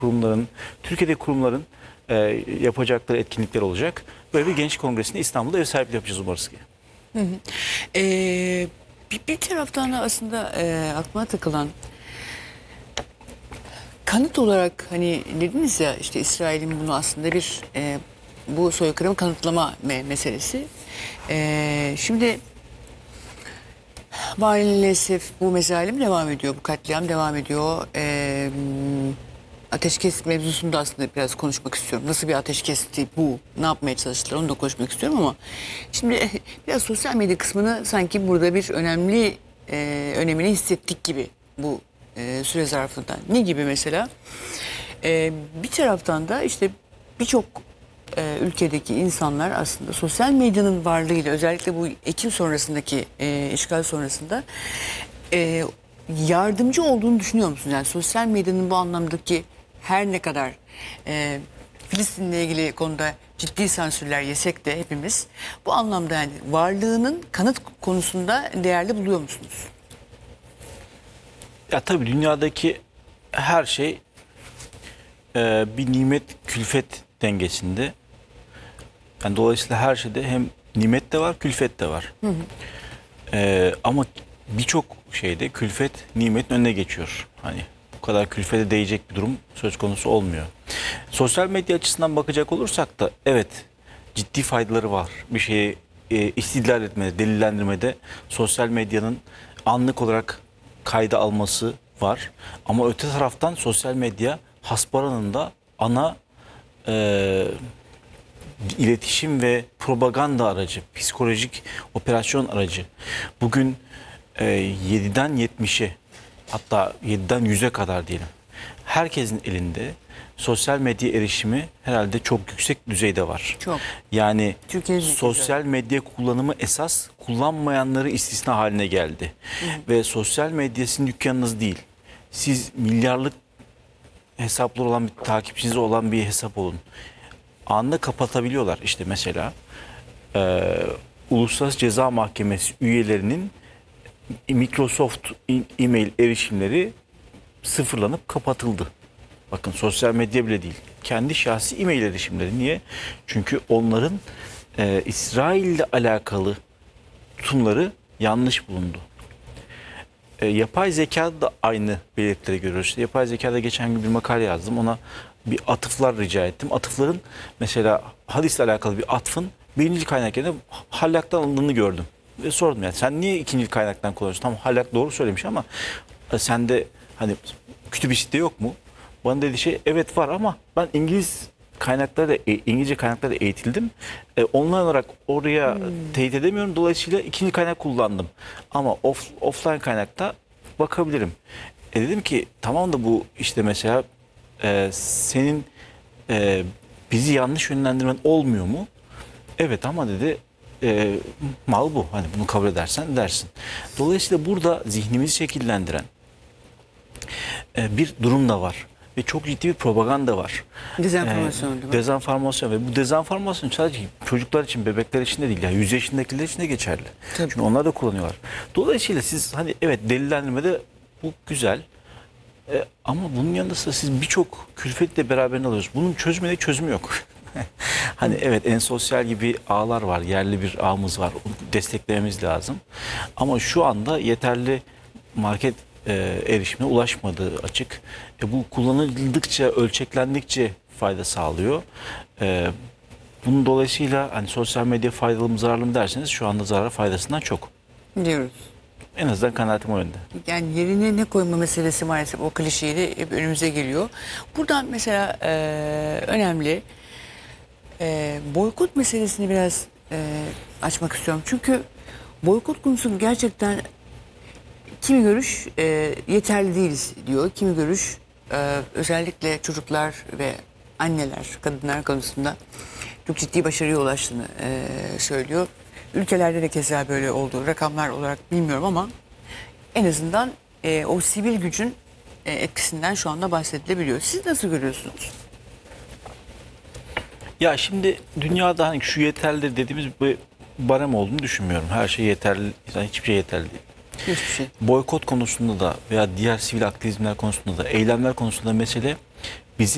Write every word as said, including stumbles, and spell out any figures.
kurumların, Türkiye'deki kurumların e, yapacakları etkinlikler olacak. Böyle bir genç kongresinde İstanbul'da ev sahipliği yapacağız umarız ki. Hı hı. Ee, bir, bir taraftan da aslında e, aklıma takılan kanıt olarak hani dediniz ya işte İsrail'in bunu aslında bir e, bu soykırımı kanıtlama me meselesi. E, şimdi maalesef bu mezalim devam ediyor, bu katliam devam ediyor. E, ateşkes mevzusunda aslında biraz konuşmak istiyorum. Nasıl bir ateşkesti bu, ne yapmaya çalıştılar onu da konuşmak istiyorum ama şimdi biraz sosyal medya kısmını sanki burada bir önemli e, önemini hissettik gibi bu e, süre zarfında. Ne gibi mesela? E, bir taraftan da işte birçok e, ülkedeki insanlar aslında sosyal medyanın varlığıyla özellikle bu Ekim sonrasındaki e, işgal sonrasında e, yardımcı olduğunu düşünüyor musunuz? Yani sosyal medyanın bu anlamdaki her ne kadar e, Filistin'le ilgili konuda ciddi sansürler yesek de hepimiz bu anlamda yani varlığının kanıt konusunda değerli buluyor musunuz? Ya tabii dünyadaki her şey e, bir nimet külfet dengesinde. Yani dolayısıyla her şeyde hem nimet de var, külfet de var. Hı hı. E, ama birçok şeyde külfet nimetin önüne geçiyor. Hani bu kadar külfete değecek bir durum söz konusu olmuyor. Sosyal medya açısından bakacak olursak da evet ciddi faydaları var. Bir şeyi e, istidlal etmede, delillendirmede sosyal medyanın anlık olarak kayda alması var. Ama öte taraftan sosyal medya hasbaranın da ana e, iletişim ve propaganda aracı, psikolojik operasyon aracı. Bugün e, yediden yetmişe hatta yediden yüze kadar diyelim. Herkesin elinde sosyal medya erişimi herhalde çok yüksek düzeyde var. Çok. Yani Türkiye'de sosyal medya kullanımı esas, kullanmayanları istisna haline geldi. Hı hı. Ve sosyal medya sizin dükkanınız değil. Siz milyarlık hesapları olan bir takipçiniz olan bir hesap olun. Anında kapatabiliyorlar. İşte mesela e, Uluslararası Ceza Mahkemesi üyelerinin Microsoft e-mail erişimleri sıfırlanıp kapatıldı. Bakın sosyal medya bile değil. Kendi şahsi e-mail erişimleri. Niye? Çünkü onların e, İsrail ile alakalı tutumları yanlış bulundu. E, yapay zekada da aynı belirtileri görüyoruz. İşte yapay zekada geçen gün bir makale yazdım. Ona bir atıflar rica ettim. Atıfların mesela hadisle alakalı bir atfın birinci kaynak yerine Hallak'tan alındığını gördüm. Ve sordum yani sen niye ikinci kaynaktan kullanıyorsun? Tamam Hallak doğru söylemiş ama e, sende hani kütüb-i yok mu? Bana dedi şey evet var ama ben İngiliz kaynaklarla İngilizce kaynaklarla eğitildim. E, online olarak oraya hmm. teyit edemiyorum. Dolayısıyla ikinci kaynak kullandım. Ama off, offline kaynakta bakabilirim. E, dedim ki tamam da bu işte mesela e, senin e, bizi yanlış yönlendirmen olmuyor mu? Evet ama dedi e, mal bu. Hani bunu kabul edersen dersin. Dolayısıyla burada zihnimizi şekillendiren e, bir durum da var. Ve çok ciddi bir propaganda var. Dezenformasyon. Ee, dezenformasyon ve bu dezenformasyon sadece çocuklar için, bebekler için de değil. Yani yüz yaşındakiler için de geçerli. Tabii. Çünkü onlar da kullanıyorlar. Dolayısıyla siz hani evet delillendirmede bu güzel. Ee, ama bunun yanında siz birçok külfetle beraber alıyorsunuz. Bunun çözmede çözümü yok. Hani evet en sosyal gibi ağlar var. Yerli bir ağımız var. Onu desteklememiz lazım. Ama şu anda yeterli market E, erişime ulaşmadığı açık. E, bu kullanıldıkça, ölçeklendikçe fayda sağlıyor. E, bunun dolayısıyla hani sosyal medya faydalı mı zararlı mı derseniz şu anda zararı faydasından çok. Diyoruz. En azından kanaatim o yönde. Yani yerine ne koyma meselesi maalesef o klişeyle hep önümüze geliyor. Buradan mesela e, önemli e, boykot meselesini biraz e, açmak istiyorum. Çünkü boykot konusunu gerçekten kimi görüş e, yeterli değiliz diyor. Kimi görüş e, özellikle çocuklar ve anneler, kadınlar konusunda çok ciddi başarıya ulaştığını e, söylüyor. Ülkelerde de keza böyle olduğu rakamlar olarak bilmiyorum ama en azından e, o sivil gücün e, etkisinden şu anda bahsedilebiliyor. Siz nasıl görüyorsunuz? Ya şimdi dünyada hani şu yeterlidir dediğimiz bir barem olduğunu düşünmüyorum. Her şey yeterli, yani hiçbir şey yeterli değil. Hiçbir şey. Boykot konusunda da veya diğer sivil aktivizmler konusunda da, eylemler konusunda mesele